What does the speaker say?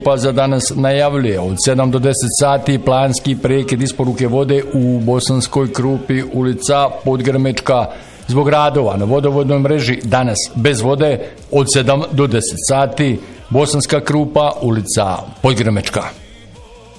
Pa za danas najavljuje od 7 do 10 sati planski prekid isporuke vode u Bosanskoj Krupi, ulica Podgrmečka. Zbog radova na vodovodnoj mreži danas bez vode od 7 do 10 sati, Bosanska Krupa, ulica Podgrmečka.